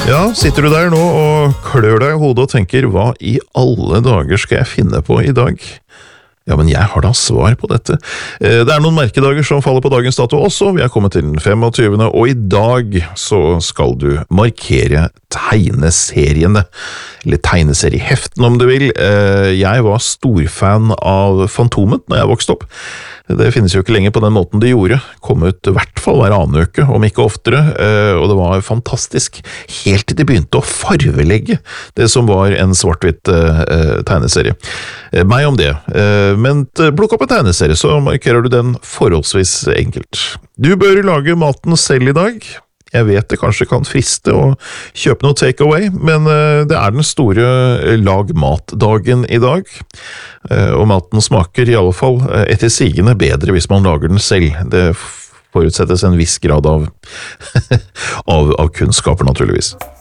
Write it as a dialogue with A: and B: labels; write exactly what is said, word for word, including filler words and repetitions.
A: Ja, sitter du der nå og klør deg i hodet og tenker, hva i alle dager skal jeg finne på i dag? Ja, men jeg har da svar på dette. Det er noen merkedager som faller på dagens dato også. Vi er kommet til den femogtyvende, og i dag så skal du markere tegneseriene, eller tegneserieheftene om du vil. Jeg var storfan av Fantomet når jeg vokste opp. Det finnes jo ikke lenger på den måten de gjorde. Kom ut i hvert fall hver annen uke, om ikke oftere, og det var fantastisk, helt til de begynte å farvelegge det som var en svart-hvitt tegneserie. Meg om det. Men plukk opp en tegneserie, så markerer du den forholdsvis enkelt. Du bør lage maten selv i dag. Jeg vet det kanskje kan friste å kjøpe noe takeaway, men det er den store lag mat-dagen i dag. Og maten smaker i alle fall etter sigende bedre hvis man lager den selv. Det forutsettes en viss grad av, av, av kunnskaper naturligvis.